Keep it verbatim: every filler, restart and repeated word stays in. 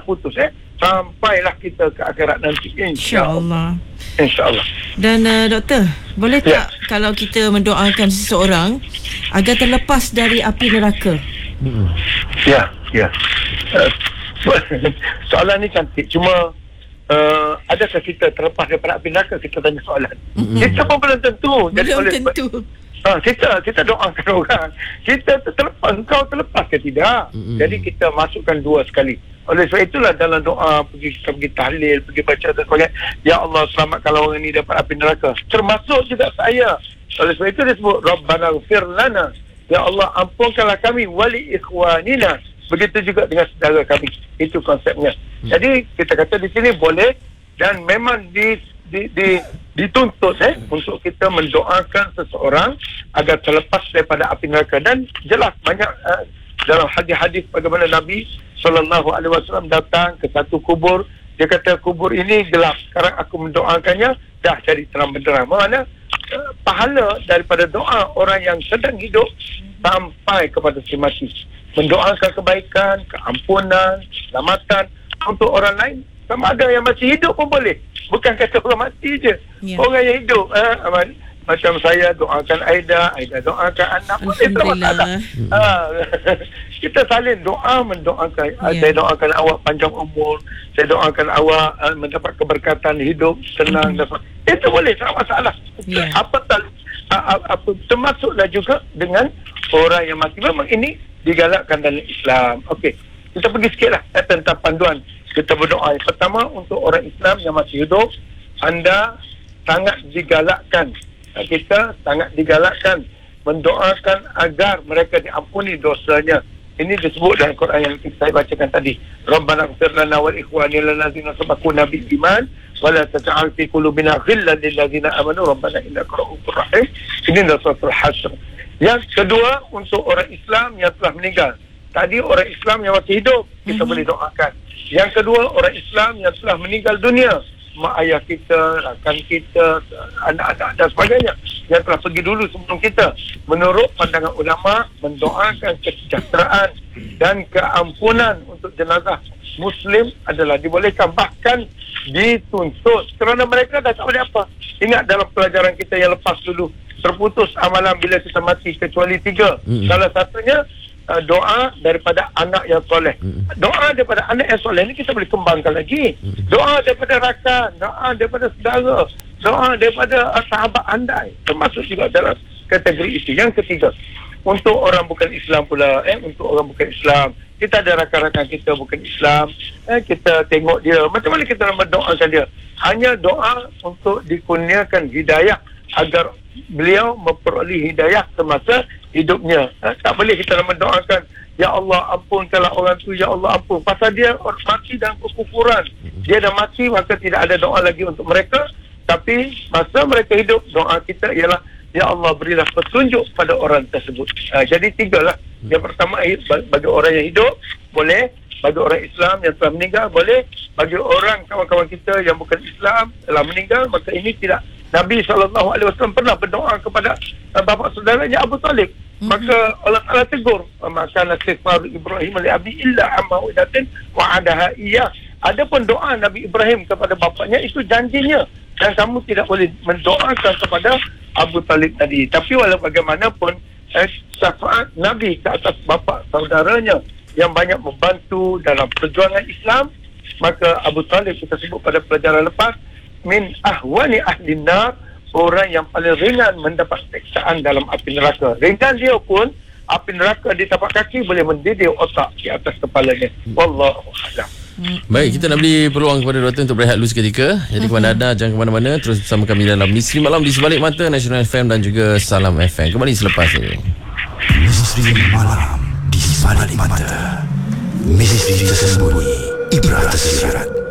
putus eh sampailah kita ke akhirat nanti, insya-Allah. Insya-Allah. Dan uh, doktor, boleh tak Ya. kalau kita mendoakan seseorang agar terlepas dari api neraka? Hmm. Ya, ya. Uh, soalan ni cantik. Cuma uh, adakah kita terlepas daripada api neraka? Kita tanya soalan. Mm-hmm. Kita pun belum tentu. Jadi Belum oleh tentu. Ha, kita kita doakan orang. Kita terlepas, engkau terlepas ke tidak? Mm-hmm. Jadi kita masukkan dua sekali. Oleh sebab itulah dalam doa pergi kita pergi tahlil, pergi baca dan sebagainya, ya Allah selamatkanlah orang ini dapat api neraka. Termasuk juga saya. Oleh sebab itu disebut Rabbana ighfir lana. Ya Allah ampunkanlah kami wali ikhwanina. Begitu juga dengan saudara kami. Itu konsepnya. Hmm. Jadi kita kata di sini boleh dan memang di di, di dituntut eh untuk kita mendoakan seseorang agar terlepas daripada api neraka. Dan jelas banyak uh, dalam hadis-hadis bagaimana Nabi sallallahu alaihi wasallam datang ke satu kubur, dia kata kubur ini gelap, sekarang aku mendoakannya dah jadi terang benderang. Mana uh, pahala daripada doa orang yang sedang hidup sampai kepada si mati, mendoakan kebaikan, keampunan, keselamatan untuk orang lain, sama ada yang masih hidup pun boleh, bukan kata orang mati je. Yeah. Orang yang hidup eh, macam saya doakan Aida, Aida doakan anak, boleh tak masalah. Ha, kita saling doa mendoakan. Yeah. Saya doakan awak panjang umur, saya doakan awak uh, mendapat keberkatan hidup senang. Mm-hmm. Dan itu boleh, tak masalah. Yeah. Apa tak uh, apa termasuklah juga dengan orang yang mati. Memang ini digalakkan dalam Islam. Okey, kita pergi sikitlah eh, tentang panduan kita berdoa. Yang pertama, untuk orang Islam yang masih hidup, anda sangat digalakkan, kita sangat digalakkan mendoakan agar mereka diampuni dosanya. Ini disebut dalam Quran yang saya bacakan tadi. Rabbana ighfir lana wal ikhwanina allazina sabaquna bil iman wa la taj'al fi qulubina ghillan lil ladzina amanu rabbana innaka ra'ufur rahim. Ini dalam surah Al-Hashr. Yang kedua, untuk orang Islam yang telah meninggal. Tadi orang Islam yang masih hidup, kita mm-hmm. boleh doakan. Yang kedua, orang Islam yang telah meninggal dunia, mak ayah kita, rakan kita, anak-anak dan sebagainya yang telah pergi dulu sebelum kita. Menurut pandangan ulama, mendoakan kesejahteraan dan keampunan untuk jenazah Muslim adalah dibolehkan, bahkan dituntut, kerana mereka dah tak boleh apa. Ingat dalam pelajaran kita yang lepas dulu, terputus amalan bila kita mati kecuali tiga. Mm-hmm. Salah satunya uh, doa daripada anak yang soleh. Mm-hmm. Doa daripada anak yang soleh ni kita boleh kembangkan lagi. Mm-hmm. Doa daripada rakan, doa daripada saudara, doa daripada uh, sahabat andai, termasuk juga dalam kategori itu. Yang ketiga, untuk orang bukan Islam pula, eh untuk orang bukan Islam, kita ada rakan-rakan kita bukan Islam, eh kita tengok dia, macam mana kita nak mendoakan dia? Hanya doa untuk dikurniakan hidayah agar beliau memperoleh hidayah semasa hidupnya. Ha, tak boleh kita nak mendoakan, ya Allah ampunkanlah orang tu, ya Allah ampun. Pasal dia orang mati dalam kekufuran. Dia dah mati, maka tidak ada doa lagi untuk mereka. Tapi masa mereka hidup, doa kita ialah, ya Allah berilah petunjuk pada orang tersebut. Ha, jadi tiga lah. Yang pertama, bagi orang yang hidup, boleh. Bagi orang Islam yang telah meninggal, boleh. Bagi orang kawan-kawan kita yang bukan Islam telah meninggal, maka ini tidak. Nabi sallallahu alaihi wasallam pernah berdoa kepada uh, bapa saudaranya Abu Talib. Mm-hmm. Maka Allah Taala tegur, maka istighfar Ibrahim li abi illa amma wadatin wa adaha iya. Adapun doa Nabi Ibrahim kepada bapaknya itu janjinya, dan kamu tidak boleh mendoakan kepada Abu Talib tadi. Tapi walau bagaimanapun eh, syafaat Nabi ke atas bapa saudaranya yang banyak membantu dalam perjuangan Islam, maka Abu Talib kita sebut pada pelajaran lepas, min ahwani ahli nar, orang yang paling ringan mendapat siksaan dalam api neraka. Ringan dia pun, api neraka di tapak kaki boleh mendidih otak di atas kepalanya. Wallahu a'lam. Baik, kita nak beri peluang kepada doktor untuk berehat dulu seketika. Jadi kepada anda, jangan ke mana-mana, terus bersama kami dalam Misteri Malam di Sebalik Mata Nasional F M dan juga Salam F M. Kembali selepas ini. Misteri Malam di Sebalik Mata, misteri tersembunyi, ibrat tersirat.